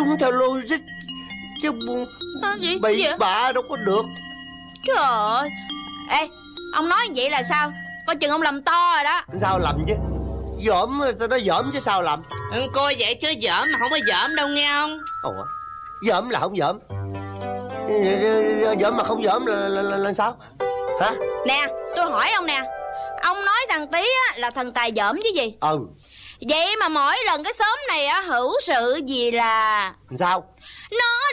đúng theo logic chứ bậy bạ đâu có được. Trời ơi. Ê, ông nói vậy là sao? Coi chừng ông làm to rồi đó. Sao lầm chứ? Dởm, tao nói dởm chứ sao lầm. Coi vậy chứ dởm mà không có dởm đâu nghe không? Ủa, dởm là không dởm. Dởm mà không dởm là sao? Hả? Nè, tôi hỏi ông nè. Ông nói thằng Tí á, là thần tài dởm chứ gì? Ừ. Vậy mà mỗi lần cái xóm này á hữu sự gì là Sao? nó